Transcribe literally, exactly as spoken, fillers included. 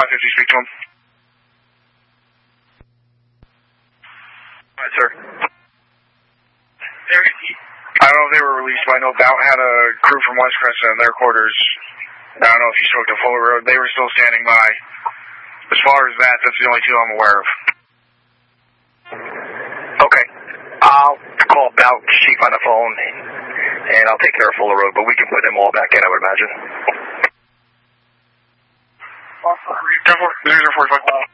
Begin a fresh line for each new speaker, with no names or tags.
five fifty, speak to him. All right, sir. I don't know if they were released, but I know Bout had a crew from West Crescent in their quarters. I don't know if you spoke to Fuller Road. They were still standing by. As far as that, that's the only two I'm aware of.
Okay. I'll call Bout Chief on the phone, and I'll take care of Fuller Road, but we can put them all back in, I would imagine.
ten four, zero zero four five.